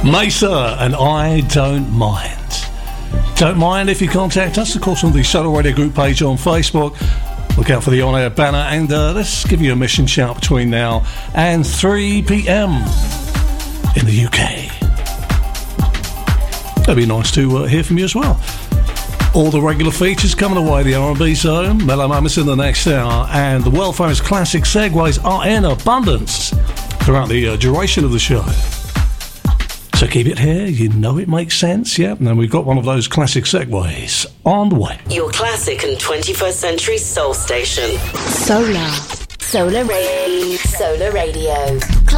Mesa and I Don't Mind. Don't mind if you contact us, of course, on the Solar Radio group page on Facebook. Look out for the on-air banner, and let's give you a mission shout between now and 3 p.m. in the UK. That'd be nice to hear from you as well. All the regular features coming away, the R&B Zone, Mellow Moments in the next hour, and the world-famous classic segues are in abundance throughout the duration of the show. So keep it here, you know it makes sense, yeah? And we've got one of those classic segues on the way. Your classic and 21st century soul station. Solar Radio.